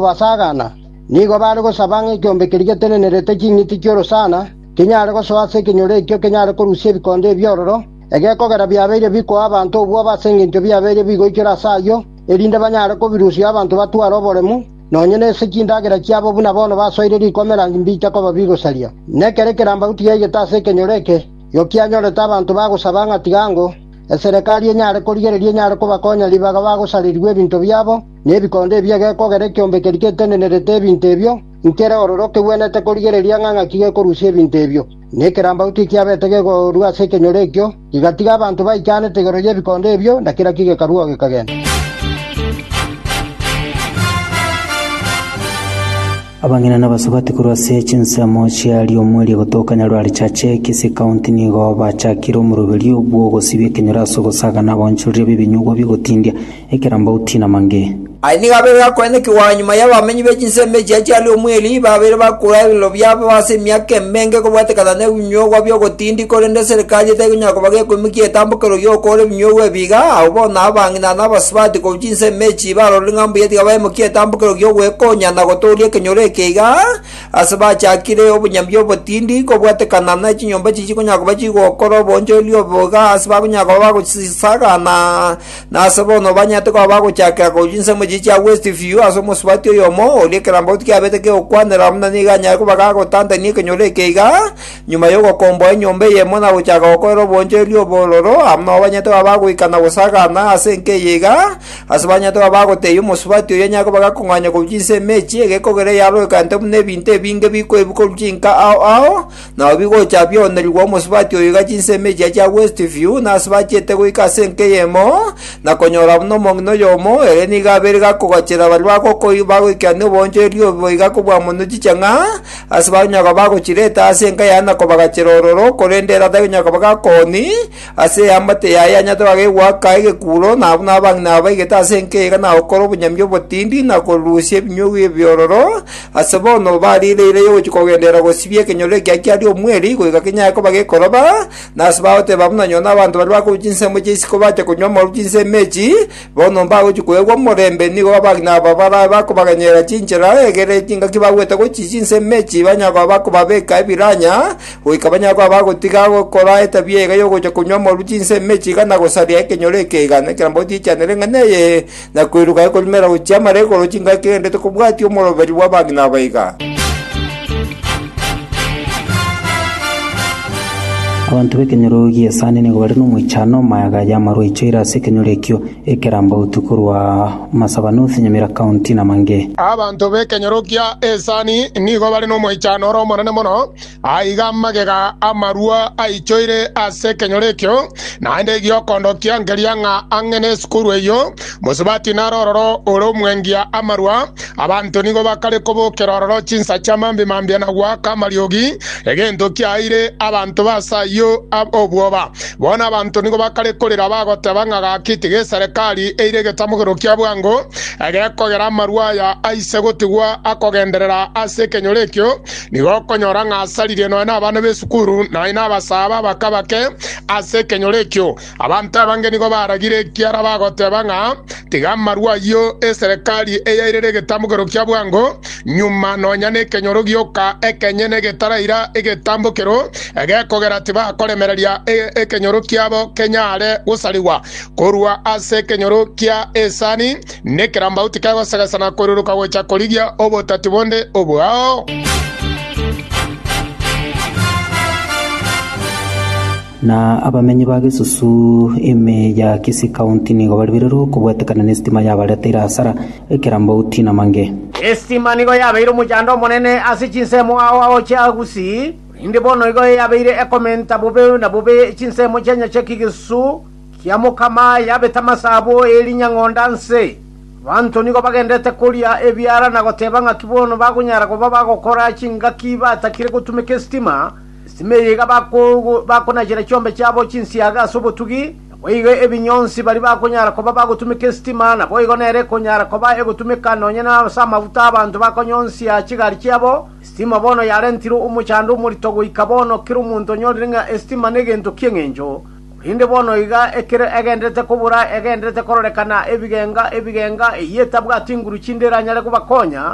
basagana nigo bari gosabanga ikiombe kirigetenerete king'iti kioro sana kinyare gosoase kinyore ekio kinyare korusia ebikonde ebiororo egekogera biabeire biko abantu obwo baseng'entio biabeire bigoikera asayo erinde banyare kobirusia abantu batwara oboremu nonyene ase kindagera kiabo buna bono basoire rikomera mbicha koba bigosaria nekerekera mbauti yaigeta kenyoreke yokianyorete abantu bagosabanga tigango eserikali enyare korigereria enyare kobakonya libaga bagosarirwe ebinto byabo nebikonde ebiagekogera ekiombe keriketenerete ebinto ebio nkere ororoke bwenete korigereria ng'ang'a kige korusia ebinto ebio nekera mbauti kiabete gegorua ase kenyorekio igatiga abantu baichanete igoro ya ebikonde ebio ndakira kige karua gekagenda. Abangina n'abasubati kurwase chinsamo chiali omweli gotoka Nyarwari chache Kisii County nigo bachakira omurubiri obwo gosibye kenyaraso gosaga nabonchurire bibinyugo bigotindia ekeramba utina mange aini gabera kwene kiwanyuma y'abamenyi b'ekinseme cyali omweli babere bakura ibilo byabo base myake menge ko bwatekana ne binyogwa byo gotindi korende serikali tegunya ko bage kumikie tambukero yo kore binyogwa biga abo nabangina n'abasubati ko kinseme chibaro lingambu yeti gabaye mukie tambukero yo wekonya na gotorie kenyore keiga asaba chakire obunyambyo botindi ko bwatekana na chinyomba chichikonya ko bachigo koro bonjo lyo boga asaba kunya ko bagusisaga na asabo no banyate ko baguchakira ko kinseme chicha West View asomo swati yomo olekera mbauti abete ke okwanera mna niganya ko bagago tanda ni kenyore keiga nyuma yo gokombo enyombe yemo na buchaga okoro bonje lyo boloro amna banyate babago ikana gosaga na asenke yega asabanyate babago te yomo swati yenya ko bagakonganya ko kinseme chiege ko gere yaro kante mne binte binge biko ebiko jinka ao na bigo chapio ndelwo mo swati yega kinseme chicha West View na asbache te go ikasenke yemo na konyora mno mongno yomo eleni gabe kugachira balwako ko bago ikane bonje lyo boiga ko bwa muno chichanga asabanya ko bago chireta asenka yana ko bagachirororo korendera dagnya ko bagakoni ase amate yaya nyato bage waka ige kulo na bang na bage ta asenke kana okoro bunyambyo botindi na ko rusie bnyugi byororo asabo no bari le yo chikogendera go sibye kenyole kyakya omweri ko ikakenya ko bage koroba na asbaote babuna nyona abantu balwako jinse mu jisiko bache kunyomo jinse mechi bono bago chikoegwa morembe nigo bagna babara bakubaganyera chinchera egere chinga kibagweta ko chichinse mechi banyagwa bakubabeka ibiranya uikabanya kwa bagotiga go kora etabiega yo gocha kunyomo ruchinse mechi kana gosaria kenyoreke gane keramboti chanere ngane na kwiruka ko mera uchamare ko chinga kende to kubwati omoro bari wa bagna baiga. abantu bekenyorogie sane ne gobari no muchano mayaga ya maro ichira sekenyorekyo ekeramba utukurwa Masabanuthi Nyamira County na mange abantu bekenyorogia esani ni gobari no muchano ro monene mono aiga magega amarua aichoire asekenyorekyo na ende gyo kondokia ngerianga angene skuru eyo musubati narororo oro mwengia amarua abantu ni gobakare kobo kerororo chinsa chamambi mambia na waka mariogi egento kyaire abantu basa yo obwoba bona abantu nigo bakare kolera bagotebanga gakitige serikali eirege tamugero kya bwango agekogera marwaya aise gotigwa akogenderera ase kenyorekyo nigo konyora ngasarire no na abana besukuru na ina basaba bakabake ase kenyorekyo abantu abange nigo baragire kiara bagotebanga tiga marwayo serikali eirege tamugero kya bwango nyuma nonyane kenyorogyo ka ekenyene getaraira egetambukero agekogera tiba kolemereria ekenyoro kiabo kenyare gusaliwa korwa ase kenyoro kia esani nekeramba utikago sagasana koruruka gocha koligia obotatibonde obwao na abamenyi bagisusu ime ya Kisii County nigo baribirero kubwatekana nestima yabaretera asara ekeramba utina mange estima nigo yabeiro mujando monene asichinsemo awo chagusi indi bono igo yabeire ekomenta bobe na bobe chinsemo chenya chekigisu kiamukama yabeta masabo elinya ngondanse bantu nigo bagendete kulia ebyara na gotebanga kibono bagunyara ko bagokora chinga kiba atakire gutumike estima simeyega bakona jira cyombe cyabo chinsiyaga sobotugi Oige ebinyonsi bari bakunyara ko bagutumika estima na boigo nere kunyara ko bagutumika nonye na samavuta abantu bakonyonsi ya Kigali cyabo estima bono yarentiro umucando muri Togo ikabono kiri umuntu nyoringa estima negento kyengenjo inde bono iga ekere egendete kubura egendete kororekana ebigenga eyetabwa tinguru kinderanya le kubakonya